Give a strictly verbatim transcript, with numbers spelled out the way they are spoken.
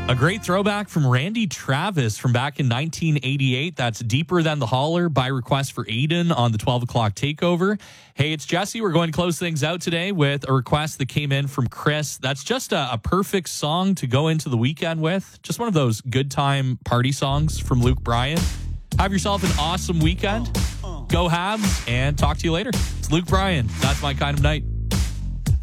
A great throwback from Randy Travis from back in nineteen eighty-eight. That's Deeper Than the Holler by request for Aiden on the twelve o'clock takeover. Hey, it's Jesse. We're going to close things out today with a request that came in from Chris. That's just a, a perfect song to go into the weekend with. Just one of those good time party songs from Luke Bryan. Have yourself an awesome weekend. Go Habs, and talk to you later. It's Luke Bryan. That's My Kind of Night.